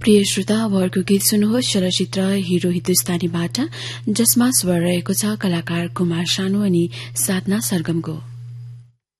प्रिय श्रोता, अब अर्को गीत सुन्नुहोस् चलचित्र हिरो हिन्दुस्तानीबाट, जसमा स्वर रहेको छ कलाकार कुमार सानु अनि साधना सरगमको।